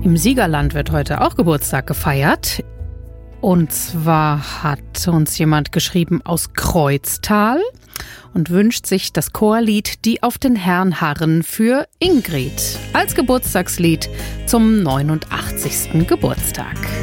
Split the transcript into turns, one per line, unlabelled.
Im Siegerland wird heute auch Geburtstag gefeiert. Und zwar hat uns jemand geschrieben aus Kreuztal und wünscht sich das Chorlied Die auf den Herrn harren für Ingrid als Geburtstagslied zum 89. Geburtstag.